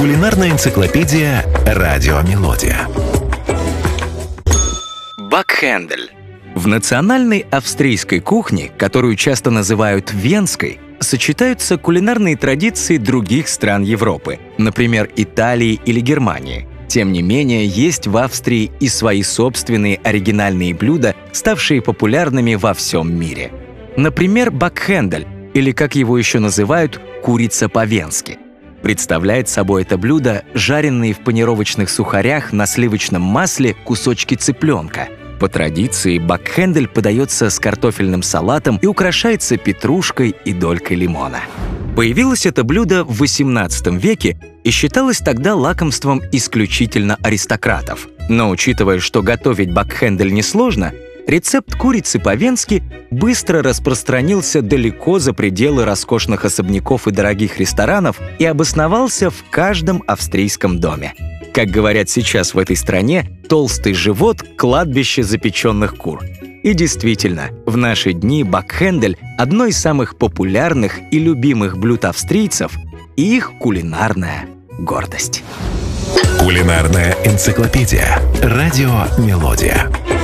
Кулинарная энциклопедия «Радио Мелодия». Бакхендель. В национальной австрийской кухне, которую часто называют венской, сочетаются кулинарные традиции других стран Европы, например, Италии или Германии. Тем не менее, есть в Австрии и свои собственные оригинальные блюда, ставшие популярными во всем мире. Например, бакхендель, или, как его еще называют, курица по-венски. Представляет собой это блюдо жареные в панировочных сухарях на сливочном масле кусочки цыпленка. По традиции, бакхендель подается с картофельным салатом и украшается петрушкой и долькой лимона. Появилось это блюдо в XVIII веке и считалось тогда лакомством исключительно аристократов. Но учитывая, что готовить бакхендель несложно, рецепт курицы по-венски быстро распространился далеко за пределы роскошных особняков и дорогих ресторанов и обосновался в каждом австрийском доме. Как говорят сейчас в этой стране, толстый живот – кладбище запеченных кур. И действительно, в наши дни бакхендель – одно из самых популярных и любимых блюд австрийцев и их кулинарная гордость. Кулинарная энциклопедия «Радио Мелодия».